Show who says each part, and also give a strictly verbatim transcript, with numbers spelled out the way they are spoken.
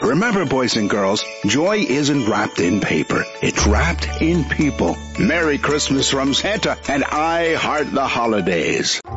Speaker 1: Remember, boys and girls, joy isn't wrapped in paper. It's wrapped in people. Merry Christmas from Santa, and I heart the holidays.